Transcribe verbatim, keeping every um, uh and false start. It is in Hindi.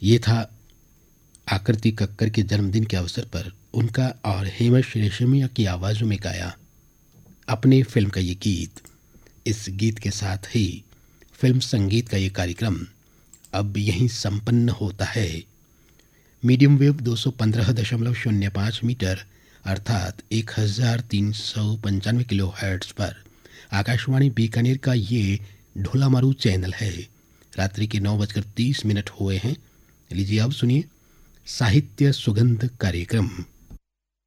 ये था आकृति कक्कर के जन्मदिन के अवसर पर उनका और हेमश रेशमिया की आवाज़ों में गाया अपने फिल्म का ये गीत। इस गीत के साथ ही फिल्म संगीत का ये कार्यक्रम अब यहीं संपन्न होता है। मीडियम वेव दो सौ पंद्रह दशमलव शून्य पाँच मीटर अर्थात एक हज़ार तीन सौ पंचानवे किलो हर्ट्ज पर आकाशवाणी बीकानेर का ये ढोलामारू चैनल है। रात्रि के नौ बजकर तीस मिनट हुए हैं। लीजिए अब सुनिए साहित्य सुगंध कार्यक्रम।